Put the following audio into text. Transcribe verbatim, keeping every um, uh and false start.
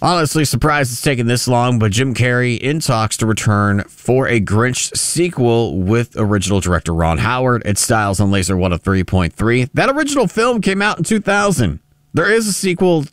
Honestly, surprised it's taken this long, but Jim Carrey in talks to return for a Grinch sequel with original director Ron Howard. It styles on Laser one oh three point three. That original film came out in two thousand. There is a sequel